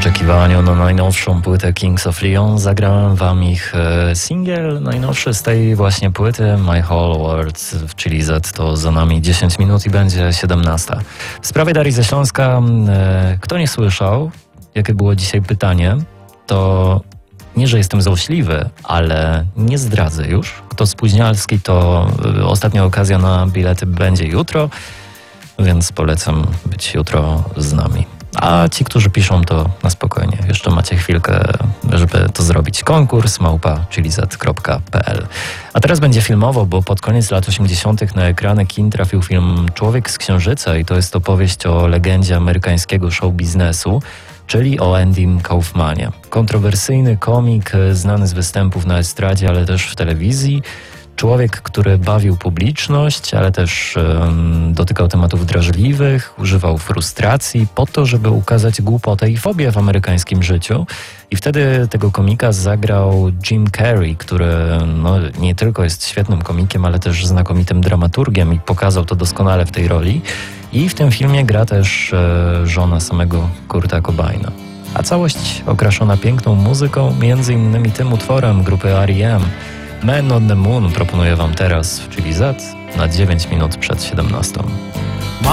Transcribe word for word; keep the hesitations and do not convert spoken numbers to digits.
oczekiwaniu na najnowszą płytę Kings of Leon zagrałem wam ich singiel najnowszy z tej właśnie płyty My Whole World w Chili Z. To za nami dziesięć minut i będzie siedemnasta. W sprawie Darii ze Śląska, kto nie słyszał, jakie było dzisiaj pytanie, to nie, że jestem złośliwy, ale nie zdradzę już. Kto spóźnialski, to ostatnia okazja na bilety będzie jutro, więc polecam być jutro z nami. A ci, którzy piszą, to na spokojnie. Jeszcze macie chwilkę, żeby to zrobić. Konkurs małpa chilizet kropka pe el. A teraz będzie filmowo, bo pod koniec lat osiemdziesiątych na ekrany kin trafił film Człowiek z Księżyca i to jest opowieść o legendzie amerykańskiego show biznesu, czyli o Andym Kaufmanie. Kontrowersyjny komik, znany z występów na estradzie, ale też w telewizji. Człowiek, który bawił publiczność, ale też um, dotykał tematów drażliwych, używał frustracji po to, żeby ukazać głupotę i fobię w amerykańskim życiu. I wtedy tego komika zagrał Jim Carrey, który no, nie tylko jest świetnym komikiem, ale też znakomitym dramaturgiem i pokazał to doskonale w tej roli. I w tym filmie gra też e, żona samego Kurta Cobaina. A całość okraszona piękną muzyką, między innymi tym utworem grupy R E M. Man on the Moon proponuję wam teraz w Chili Z na dziewięć minut przed siedemnastą.